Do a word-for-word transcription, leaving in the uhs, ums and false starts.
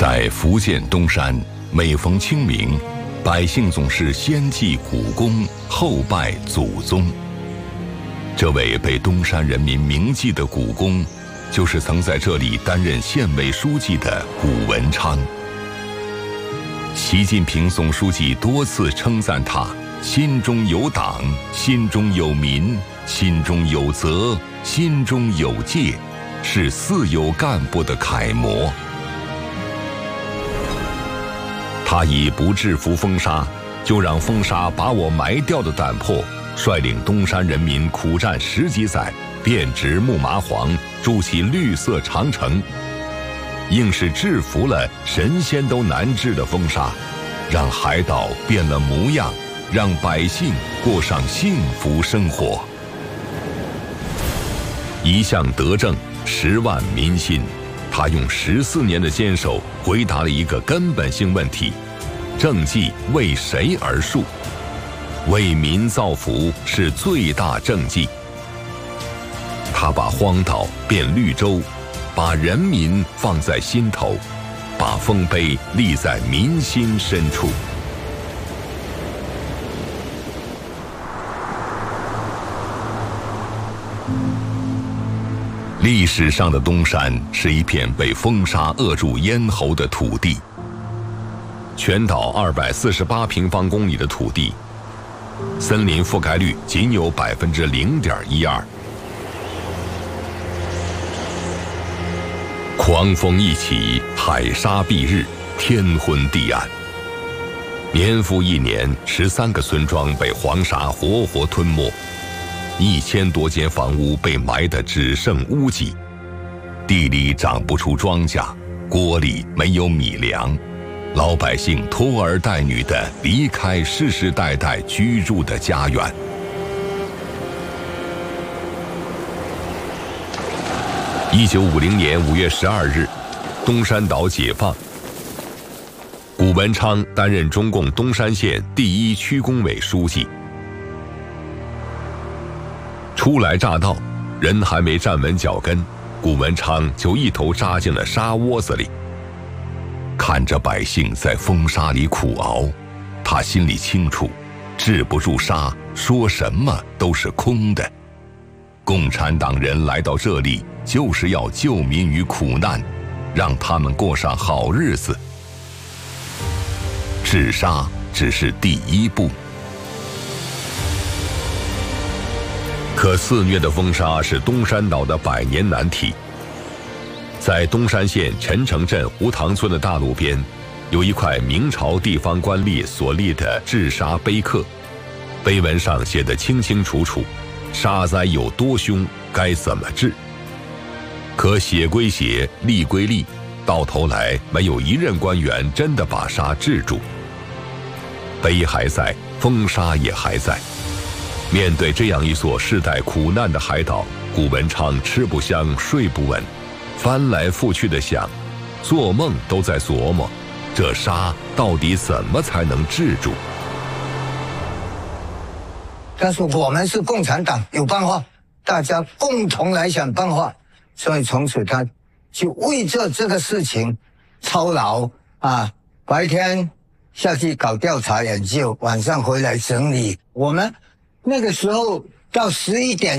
在福建东山，每逢清明，百姓总是先祭古公，后拜祖宗。这位被东山人民铭记的古公，就是曾在这里担任县委书记的古文昌。习近平总书记多次称赞他心中有党，心中有民，心中有责，心中有戒，是四有干部的楷模。他以不制服风沙，就让风沙把我埋掉的胆魄，率领东山人民苦战十几载，遍植木麻黄，筑起绿色长城，硬是制服了神仙都难治的风沙，让海岛变了模样，让百姓过上幸福生活。一项德政，十万民心。他用十四年的坚守，回答了一个根本性问题：政绩为谁而树？为民造福是最大政绩。他把荒岛变绿洲，把人民放在心头，把丰碑立在民心深处。历史上的东山是一片被风沙扼住咽喉的土地。全岛二百四十八平方公里的土地，森林覆盖率仅有百分之零点一二。狂风一起，海沙蔽日，天昏地暗。年复一年，十三个村庄被黄沙活活吞没。一千多间房屋被埋得只剩屋脊，地里长不出庄稼，锅里没有米粮，老百姓拖儿带女的离开世世代代居住的家园。一九五零年五月十二日，东山岛解放。古文昌担任中共东山县第一区工委书记。初来乍到，人还没站稳脚跟，古文昌就一头扎进了沙窝子里。看着百姓在风沙里苦熬，他心里清楚，治不住沙，说什么都是空的。共产党人来到这里，就是要救民于苦难，让他们过上好日子。治沙只是第一步。可肆虐的风沙是东山岛的百年难题。在东山县陈城镇胡塘村的大路边，有一块明朝地方官吏所立的治沙碑刻，碑文上写得清清楚楚，沙灾有多凶，该怎么治。可写归写，立归立，到头来没有一任官员真的把沙治住。碑还在，风沙也还在。面对这样一座世代苦难的海岛，古文昌吃不香睡不稳，翻来覆去的想，做梦都在琢磨，这沙到底怎么才能治住。 但是我们是共产党，有办法，大家共同来想办法。所以从此他就为这这个事情操劳啊，白天下去搞调查研究，晚上回来整理。我们那个时候到十一点